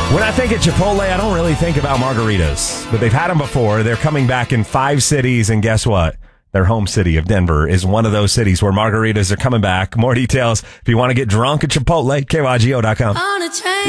When I think of Chipotle, I don't really think about margaritas, but they've had them before. They're coming back in 5 cities, and guess what? Their home city of Denver is one of those cities where margaritas are coming back. More details if you want to get drunk at Chipotle, KYGO.com.